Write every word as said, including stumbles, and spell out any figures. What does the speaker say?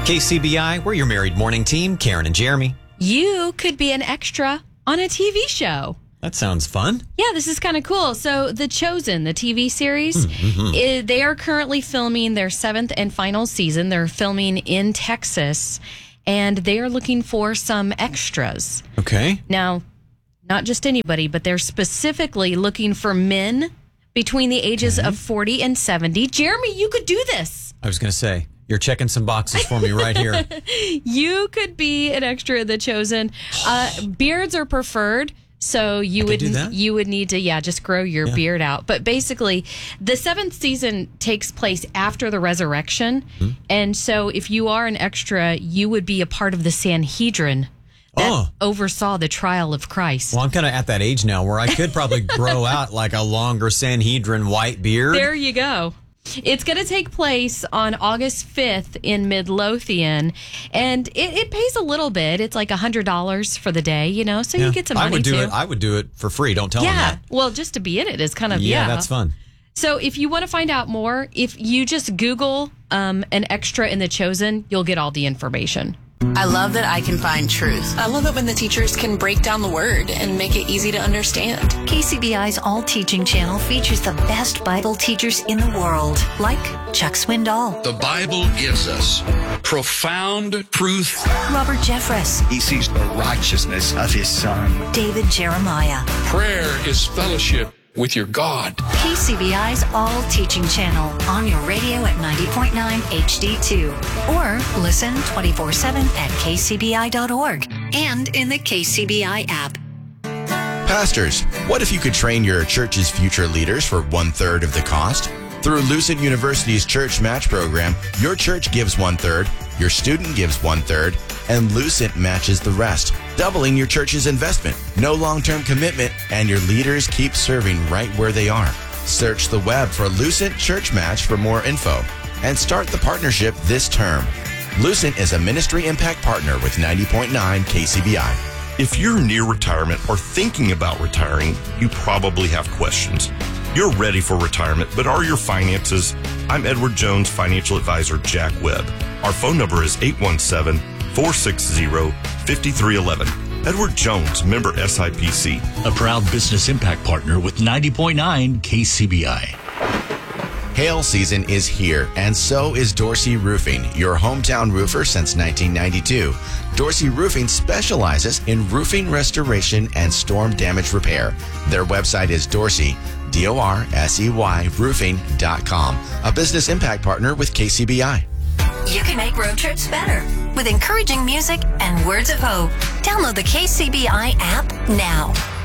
K C B I, we're your married morning team, Karen and Jeremy. You could be an extra on a T V show. That sounds fun. Yeah, this is kind of cool. So The Chosen, the T V series, mm-hmm. i- they are currently filming their seventh and final season. They're filming in Texas, and they are looking for some extras. Okay. Now, not just anybody, but they're specifically looking for men between the ages okay. of forty and seventy. Jeremy, you could do this. I was going to say, you're checking some boxes for me right here. You could be an extra in The Chosen. Uh, beards are preferred. So you I would do that? you would need to yeah just grow your Yeah. beard out. But basically, the seventh season takes place after the resurrection, Hmm. and so if you are an extra, you would be a part of the Sanhedrin that Oh. oversaw the trial of Christ. Well, I'm kind of at that age now where I could probably grow out like a longer Sanhedrin white beard. There you go. It's going to take place on August fifth in Midlothian, and it, it pays a little bit. It's like one hundred dollars for the day, you know, so Yeah. you get some money I would do too. it. I would do it for free. Don't tell them yeah, that. well, just to be in it is kind of, Yeah, yeah. that's fun. So if you want to find out more, if you just Google um, an extra in The Chosen, you'll get all the information. I love that I can find truth. I love it when the teachers can break down the word and make it easy to understand. K C B I's All Teaching channel features the best Bible teachers in the world, like Chuck Swindoll, The Bible gives us profound truth. Robert Jeffress, He sees the righteousness of his son. David Jeremiah. Prayer is fellowship with your God. K C B I's All Teaching channel on your radio at ninety point nine H D two. Or listen twenty-four seven at K C B I dot org and in the K C B I app. Pastors, what if you could train your church's future leaders for one-third of the cost? Through Lucent University's Church Match program, your church gives one-third, your student gives one-third, and Lucent matches the rest, doubling your church's investment. No long-term commitment, and your leaders keep serving right where they are. Search the web for Lucent Church Match for more info, and start the partnership this term. Lucent is a ministry impact partner with ninety point nine K C B I. If you're near retirement or thinking about retiring, you probably have questions. You're ready for retirement, but are your finances? I'm Edward Jones financial advisor Jack Webb. Our phone number is eight one seven, four six zero, five three one one. Edward Jones, member S I P C. A proud business impact partner with ninety point nine K C B I. Hail season is here, and so is Dorsey Roofing, your hometown roofer since nineteen ninety-two. Dorsey Roofing specializes in roofing restoration and storm damage repair. Their website is Dorsey, D O R S E Y, roofing dot com, a business impact partner with K C B I. You can make road trips better with encouraging music and words of hope. Download the K C B I app now.